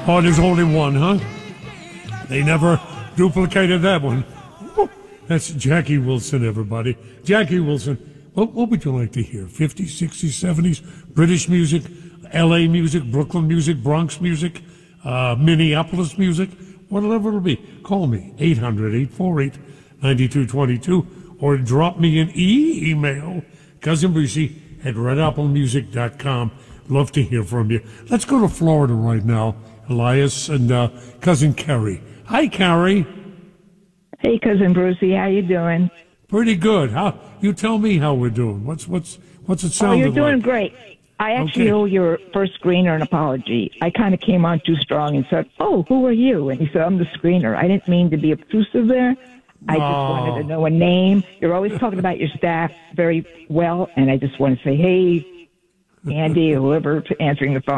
Oh, there's only one, huh? They never duplicated that one. That's Jackie Wilson, everybody. Jackie Wilson. What would you like to hear? 50s, 60s, 70s? British music? L.A. music? Brooklyn music? Bronx music? Minneapolis music? Whatever it'll be. Call me, 800-848-9222, or drop me an email, cousinbrucey@redapplemusic.com. Love to hear from you. Let's go to Florida right now, Elias and Cousin Carrie. Hi, Carrie. Hey, Cousin Brucey, how you doing? Pretty good. How you tell me how we're doing? What's it sound like? You're doing great. I actually owe your first screener an apology. I kind of came on too strong and said, "Oh, who are you?" And he said, "I'm the screener." I didn't mean to be obtrusive there. I just wanted to know a name. You're always talking about your staff very well, and I just want to say, hey, Andy, whoever answering the phone.